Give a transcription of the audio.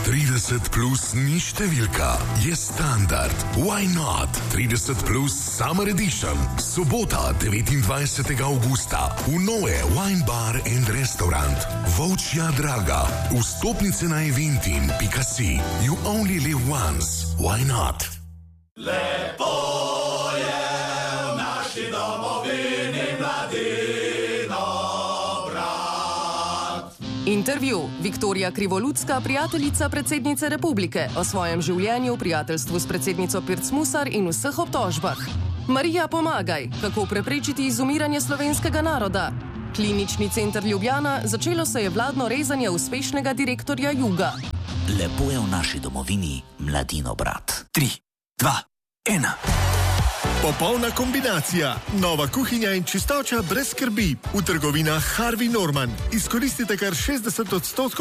30 plus ni številka, je standard. Why not? 30 plus Summer Edition. Sobota, 29. augusta. V Noe Wine Bar and Restaurant. Volčja Draga. Vstopnice na eventin.si. You only live once. Why not? Lepo je v naši domovini mladino brat. Intervju. Viktorija Krivoludska, prijateljica predsednice republike, o svojem življenju, prijateljstvu s predsednico Pirc Musar in vseh obtožbah. Marija, pomagaj, kako preprečiti izumiranje slovenskega naroda. Klinični center Ljubljana, začelo se je vladno rezanje uspešnega direktorja Juga. Lepo je v naši domovini mladino brat. 3, 2, 1. Popolna kombinacija. Nova kuhinja in čistoča brez skrbi. V trgovinah Harvey Norman. Izkoristite kar 60%